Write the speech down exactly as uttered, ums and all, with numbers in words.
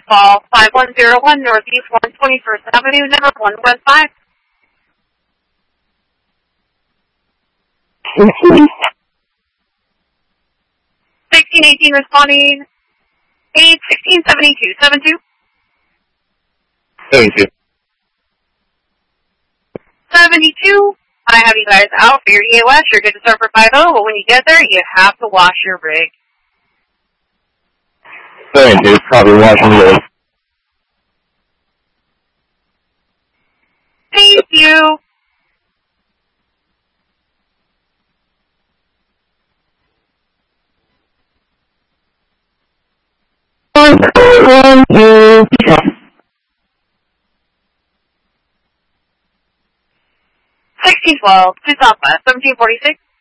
Fall, five one zero one Northeast one hundred twenty-first Avenue, number one one five. sixteen eighteen responding, eight sixteen seventy-two, seven two. seventy-two. seventy-two. I have you guys out for your E O S. You're good to start for five oh, but when you get there, you have to wash your rig. seventy-two, probably washing the rig. Thank you. sixteen twelve, two Southwest, seventeen forty-six.